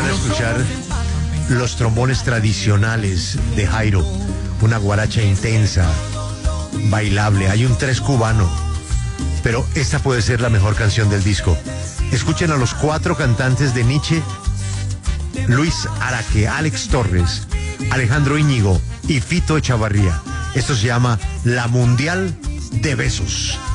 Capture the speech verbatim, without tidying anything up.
van a escuchar los trombones tradicionales de Jairo, una guaracha intensa, bailable. Hay un tres cubano, pero esta puede ser la mejor canción del disco. Escuchen a los cuatro cantantes de Nietzsche: Luis Araque, Alex Torres, Alejandro Íñigo y Fito Echavarría. Esto se llama La Mundial de Besos.